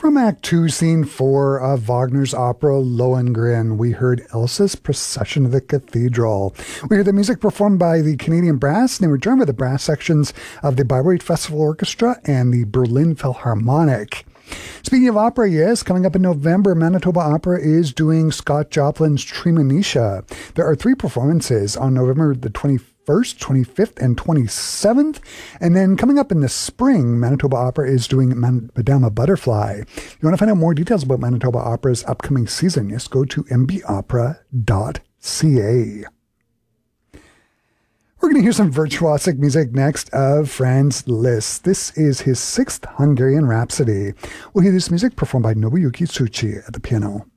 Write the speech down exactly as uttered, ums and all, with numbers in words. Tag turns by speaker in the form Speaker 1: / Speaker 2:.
Speaker 1: From Act two, Scene four of Wagner's opera Lohengrin, we heard Elsa's Procession of the Cathedral. We heard the music performed by the Canadian Brass, and they were joined by the brass sections of the Bayreuth Festival Orchestra and the Berlin Philharmonic. Speaking of opera, yes, coming up in November, Manitoba Opera is doing Scott Joplin's Treemonisha. There are three performances on November the twenty-first, twenty-fifth, and twenty-seventh. And then coming up in the spring, Manitoba Opera is doing Madama Butterfly. If you want to find out more details about Manitoba Opera's upcoming season, just go to m b opera dot c a. We're going to hear some virtuosic music next of Franz Liszt. This is his sixth Hungarian Rhapsody. We'll hear this music performed by Nobuyuki Tsuchi at the piano.